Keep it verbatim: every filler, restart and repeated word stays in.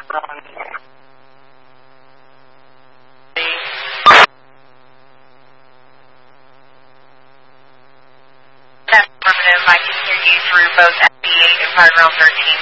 That's affirmative. I can hear you through both F B eight and Fire Ground thirteen.